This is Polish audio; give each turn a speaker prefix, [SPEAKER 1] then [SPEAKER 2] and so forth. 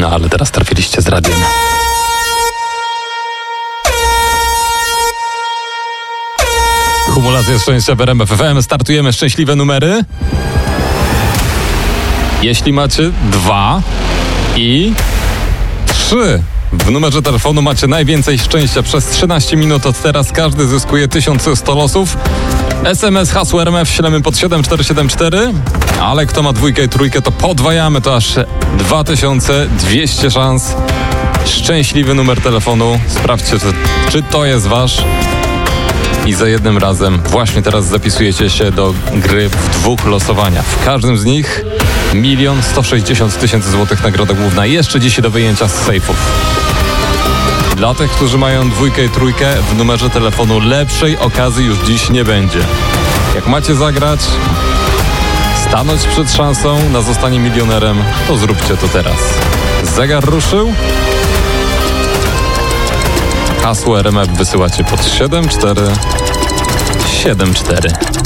[SPEAKER 1] No ale teraz trafiliście z radiem. Kumulacja szczęścia w RMF FM. Startujemy szczęśliwe numery. Jeśli macie 2 i 3 w numerze telefonu macie najwięcej szczęścia przez 13 minut od teraz. Każdy zyskuje 1100 losów. SMS hasło RMF ślemy pod 7474, ale kto ma 2 i 3, to podwajamy, to aż 2200 szans. Szczęśliwy numer telefonu. Sprawdźcie, czy to jest wasz. I za jednym razem właśnie teraz zapisujecie się do gry w 2 losowaniach. W każdym z nich 1 160 000 złotych nagroda główna. Jeszcze dzisiaj do wyjęcia z sejfów. Dla tych, którzy mają 2 i 3, w numerze telefonu lepszej okazji już dziś nie będzie. Jak macie zagrać, stanąć przed szansą na zostanie milionerem, to zróbcie to teraz. Zegar ruszył. Hasło RMF wysyłacie pod 7474.